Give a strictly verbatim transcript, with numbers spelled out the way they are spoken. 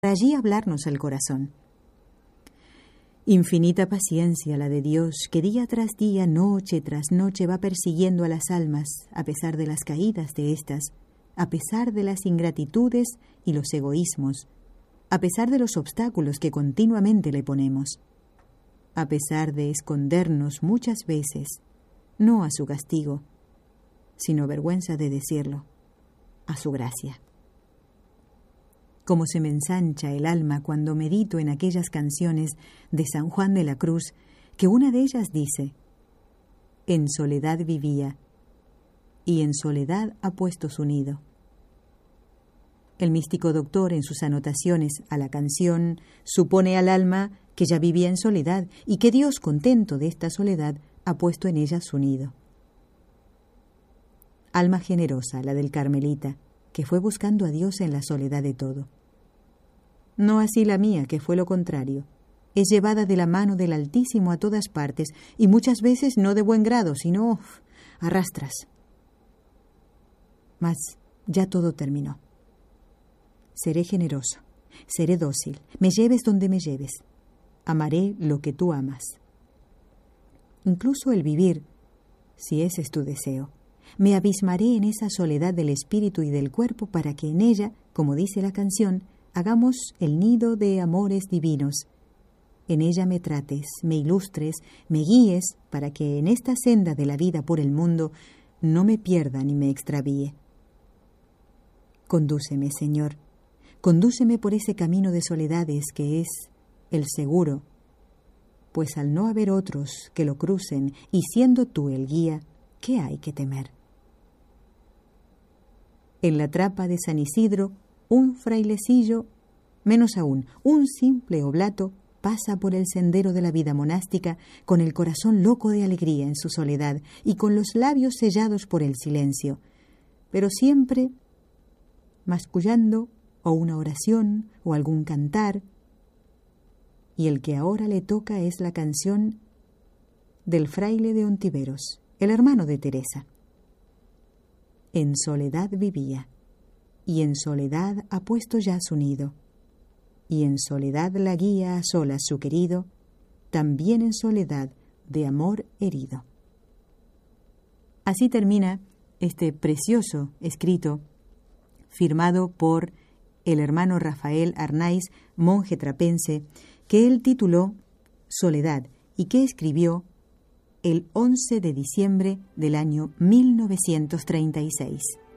allí hablarnos al corazón. Infinita paciencia la de Dios, que día tras día, noche tras noche va persiguiendo a las almas, a pesar de las caídas de éstas, a pesar de las ingratitudes y los egoísmos, a pesar de los obstáculos que continuamente le ponemos, a pesar de escondernos muchas veces, no a su castigo, sino vergüenza de decirlo, a su gracia. Cómo se me ensancha el alma cuando medito en aquellas canciones de San Juan de la Cruz, que una de ellas dice: en soledad vivía, y en soledad ha puesto su nido. El místico doctor, en sus anotaciones a la canción, supone al alma que ya vivía en soledad y que Dios, contento de esta soledad, ha puesto en ella su nido. Alma generosa, la del carmelita, que fue buscando a Dios en la soledad de todo. No así la mía, que fue lo contrario. Es llevada de la mano del Altísimo a todas partes, y muchas veces no de buen grado, sino a rastras. Mas ya todo terminó. Seré generoso, seré dócil, me lleves donde me lleves. Amaré lo que tú amas. Incluso el vivir, si ese es tu deseo. Me abismaré en esa soledad del espíritu y del cuerpo para que en ella, como dice la canción, hagamos el nido de amores divinos. En ella me trates, me ilustres, me guíes, para que en esta senda de la vida por el mundo no me pierda ni me extravíe. Condúceme, Señor, condúceme por ese camino de soledades que es el seguro, pues al no haber otros que lo crucen y siendo tú el guía, ¿qué hay que temer? En la trapa de San Isidro, un frailecillo, menos aún, un simple oblato, pasa por el sendero de la vida monástica con el corazón loco de alegría en su soledad y con los labios sellados por el silencio, pero siempre mascullando o una oración o algún cantar, y el que ahora le toca es la canción del fraile de Ontiveros, el hermano de Teresa. En soledad vivía, y en soledad ha puesto ya su nido, y en soledad la guía a solas su querido, también en soledad de amor herido. Así termina este precioso escrito firmado por el hermano Rafael Arnaiz, monje trapense, que él tituló Soledad y que escribió el once de diciembre del año mil novecientos treinta y seis.